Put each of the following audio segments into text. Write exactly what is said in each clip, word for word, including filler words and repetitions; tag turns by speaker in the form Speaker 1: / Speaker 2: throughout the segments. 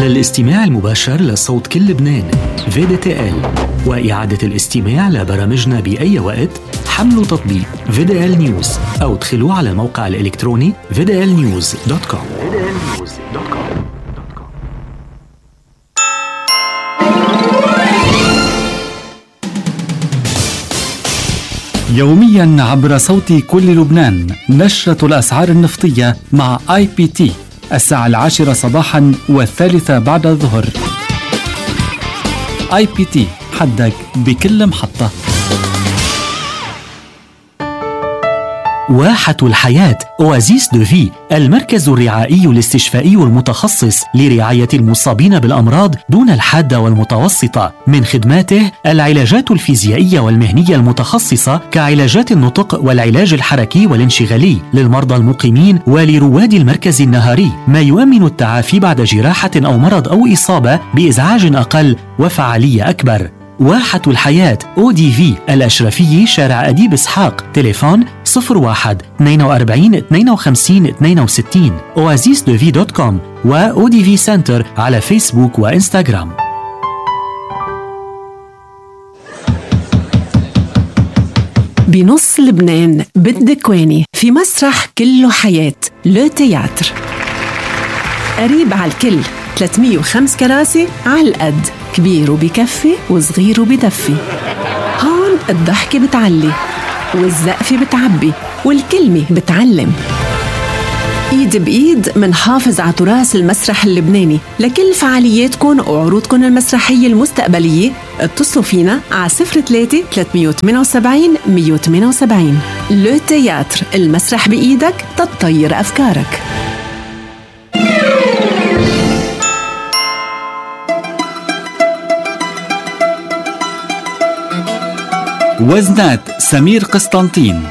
Speaker 1: للاستماع المباشر لصوت كل لبنان في دي تي إل وإعادة الاستماع لبرامجنا بأي وقت، حملوا تطبيق في دي إل نيوز أو ادخلوا على الموقع الإلكتروني في دي إل نيوز دوت كوم.
Speaker 2: يومياً عبر صوت كل لبنان نشرة الأسعار النفطية مع آي بي تي الساعة العاشرة صباحاً والثالثة بعد الظهر. آي بي تي، حدك بكل محطة.
Speaker 1: واحة الحياة أوازيس دو في، المركز الرعائي الاستشفائي المتخصص لرعاية المصابين بالأمراض دون الحادة والمتوسطة. من خدماته العلاجات الفيزيائية والمهنية المتخصصة كعلاجات النطق والعلاج الحركي والانشغالي للمرضى المقيمين ولرواد المركز النهاري، ما يؤمن التعافي بعد جراحة أو مرض أو إصابة بإزعاج أقل وفعالية أكبر. واحة الحياة أو دي في، الأشرفية، شارع أديب إسحاق، تليفون صفر واحد اثنين وأربعين اثنين وخمسين اثنين وستين، أوازيس دو في دوت كوم، و أو دي في سنتر على فيسبوك وإنستغرام.
Speaker 3: بنص لبنان بالدكواني في مسرح كله حياة لو تياتر، قريب على الكل، ثلاثمية وخمسة كراسي على القد، كبير وبكفي وصغير وبدفي. هون الضحكة بتعلي والزقفة بتعبي والكلمة بتعلم. ايد بايد منحافظ على تراث المسرح اللبناني. لكل فعالياتكم وعروضكم المسرحية المستقبلية اتصلوا فينا على صفر ثلاثة ثلاثمية وثمانية وسبعين مية وثمانية وسبعين. لو تياتر، المسرح بإيدك تطير أفكارك.
Speaker 2: وزنات سمير قسطنطين.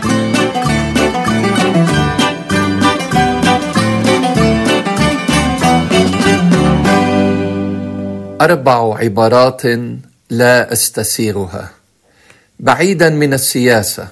Speaker 4: أربع عبارات لا أستسيغها. بعيدا من السياسة،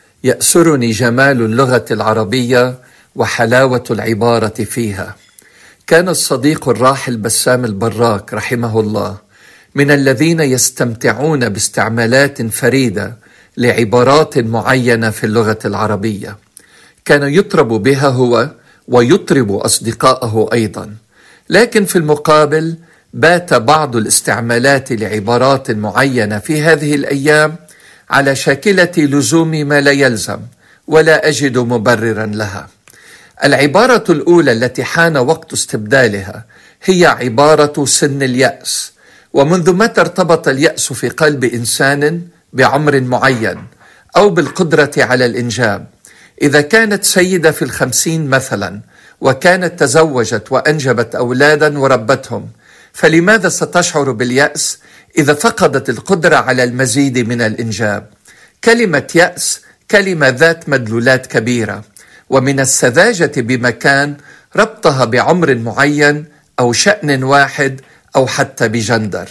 Speaker 4: يأسرني جمال اللغة العربية وحلاوة العبارة فيها. كان الصديق الراحل بسام البراك رحمه الله من الذين يستمتعون باستعمالات فريدة لعبارات معينة في اللغة العربية، كان يطرب بها هو ويطرب أصدقائه أيضا. لكن في المقابل بات بعض الاستعمالات لعبارات معينة في هذه الأيام على شاكلة لزوم ما لا يلزم، ولا أجد مبررا لها. العبارة الأولى التي حان وقت استبدالها هي عبارة سن اليأس. ومنذ متى ارتبط اليأس في قلب إنسان بعمر معين أو بالقدرة على الإنجاب؟ إذا كانت سيدة في الخمسين مثلا وكانت تزوجت وأنجبت أولادا وربتهم، فلماذا ستشعر باليأس إذا فقدت القدرة على المزيد من الإنجاب؟ كلمة يأس كلمة ذات مدلولات كبيرة، ومن السذاجة بمكان ربطها بعمر معين أو شأن واحد أو حتى بجندر.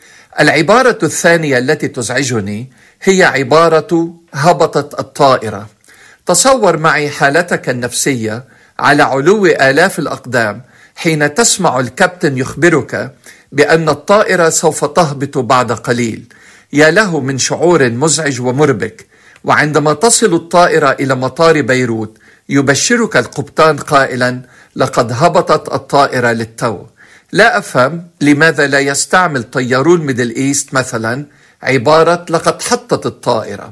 Speaker 4: العبارة الثانية التي تزعجني هي عبارة هبطت الطائرة. تصور معي حالتك النفسية على علو آلاف الأقدام حين تسمع الكابتن يخبرك بأن الطائرة سوف تهبط بعد قليل. يا له من شعور مزعج ومربك. وعندما تصل الطائرة إلى مطار بيروت يبشرك القبطان قائلا لقد هبطت الطائرة للتو. لا أفهم لماذا لا يستعمل طيارو الميدل إيست مثلا عبارة لقد حطت الطائرة.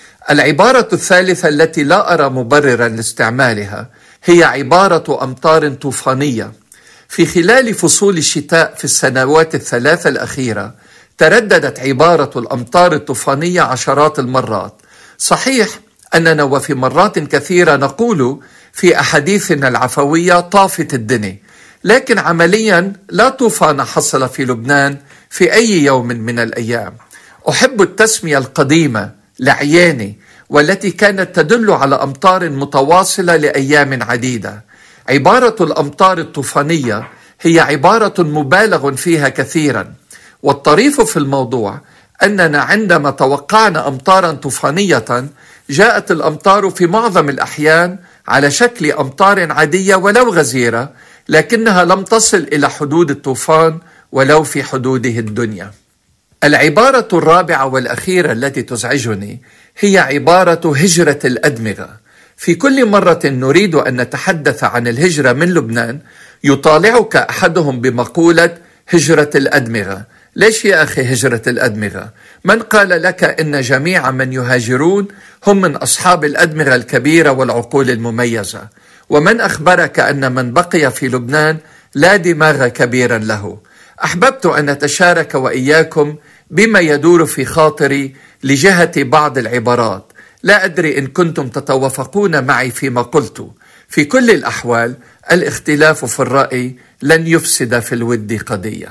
Speaker 4: العبارة الثالثة التي لا أرى مبررا لاستعمالها هي عبارة أمطار طوفانية. في خلال فصول الشتاء في السنوات الثلاثة الأخيرة ترددت عبارة الأمطار الطوفانية عشرات المرات. صحيح أننا وفي مرات كثيرة نقول في أحاديثنا العفوية طافت الدنيا، لكن عمليا لا طوفان حصل في لبنان في أي يوم من الأيام. أحب التسمية القديمة لعياني والتي كانت تدل على أمطار متواصلة لأيام عديدة. عبارة الأمطار الطوفانية هي عبارة مبالغ فيها كثيرا، والطريف في الموضوع أننا عندما توقعنا أمطارا طوفانية جاءت الأمطار في معظم الأحيان على شكل أمطار عادية ولو غزيرة، لكنها لم تصل إلى حدود الطوفان ولو في حدوده الدنيا. العبارة الرابعة والأخيرة التي تزعجني هي عبارة هجرة الأدمغة. في كل مرة نريد أن نتحدث عن الهجرة من لبنان يطالعك أحدهم بمقولة هجرة الأدمغة. ليش يا أخي هجرة الأدمغة؟ من قال لك إن جميع من يهاجرون هم من أصحاب الأدمغة الكبيرة والعقول المميزة؟ ومن أخبرك أن من بقي في لبنان لا دماغ كبيرا له؟ أحببت أن أتشارك وإياكم بما يدور في خاطري لجهة بعض العبارات. لا أدري إن كنتم تتوافقون معي فيما قلت. في كل الأحوال الاختلاف في الرأي لن يفسد في الود قضية.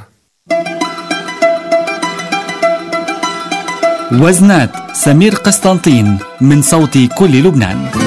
Speaker 2: وزنات سمير قسطنطين من صوت كل لبنان.